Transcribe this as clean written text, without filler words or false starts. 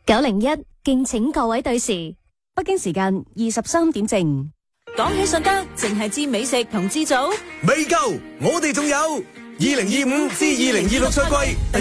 901，敬請各位對時。 北京時間23點正。 講起順德，淨係知美食同知祖？ 未夠，我哋仲有2025至2026賽季。